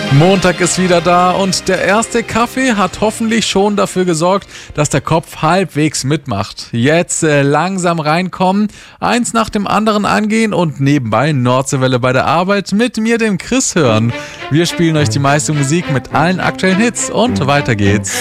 Montag ist wieder da und der erste Kaffee hat hoffentlich schon dafür gesorgt, dass der Kopf halbwegs mitmacht. Jetzt langsam reinkommen, eins nach dem anderen angehen und nebenbei Nordseewelle bei der Arbeit mit mir, dem Chris, hören. Wir spielen euch die meiste Musik mit allen aktuellen Hits und weiter geht's.